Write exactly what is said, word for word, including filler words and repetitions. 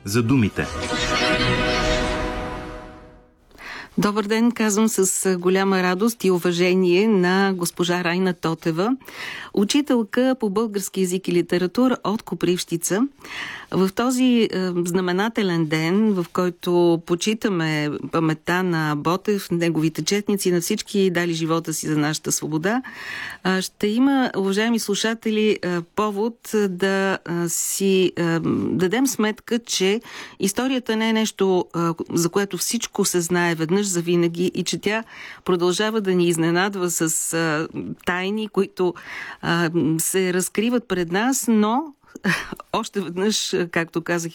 за думите. Добър ден, казвам с голяма радост и уважение на госпожа Райна Тотева, учителка по български език и литература от Копривщица. В този е, знаменателен ден, в който почитаме паметта на Ботев, неговите четници, на всички дали живота си за нашата свобода, е, ще има, уважаеми слушатели, е, повод да е, си е, дадем сметка, че историята не е нещо, е, за което всичко се знае веднъж за винаги и че тя продължава да ни изненадва с а, тайни, които а, се разкриват пред нас, но още веднъж, както казах